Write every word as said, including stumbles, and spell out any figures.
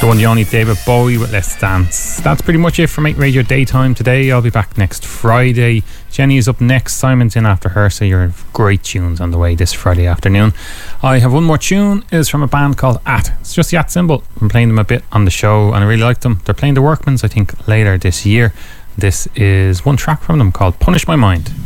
The one, the only David Bowie with Let's Dance. That's pretty much it for Make Radio Daytime today. I'll be back next Friday. Jenny is up next. Simon's in after her, so you're great tunes on the way this Friday afternoon. I have one more tune. It's from a band called At. It's just the At symbol. I'm playing them a bit on the show and I really like them. They're playing the Workmans, I think, later this year. This is one track from them called Punish My Mind.